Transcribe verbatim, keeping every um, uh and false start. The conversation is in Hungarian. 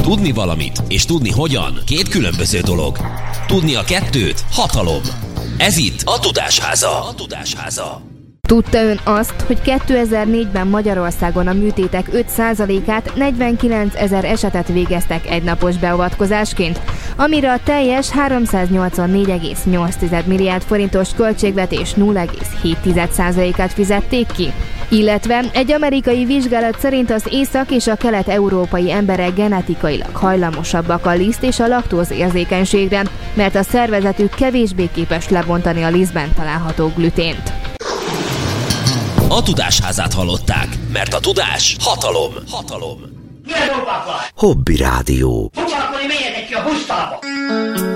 Tudni valamit és tudni hogyan két különböző dolog. Tudni a kettőt hatalom. Ez itt a Tudásháza. A Tudásháza. Tudta ön azt, hogy kétezer-négyben Magyarországon a műtétek öt százalékát, negyvenkilencezer esetet végeztek egynapos beavatkozásként, amire a teljes háromszáznyolcvannégy egész nyolc milliárd forintos költségvetés nulla egész hét százalékát fizették ki? Illetve egy amerikai vizsgálat szerint az észak- és a kelet-európai emberek genetikailag hajlamosabbak a liszt és a laktóz érzékenységre, mert a szervezetük kevésbé képes lebontani a lisztben található glütént. A Tudásházát hallották, mert a tudás hatalom. Hatalom. Mi a dolgok van? Hobby Rádió. Foglalkozni, menjetek ki a busztába!